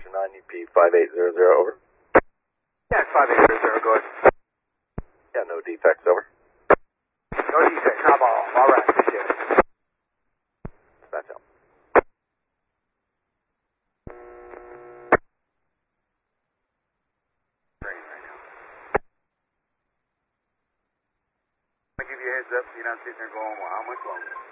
9UP 5800, over. Yeah, 5800, go ahead. Yeah, no defects, over. No defects, high ball. All right, appreciate it. That's out. I'll give you a heads up so you're not sitting there going, well, how much longer?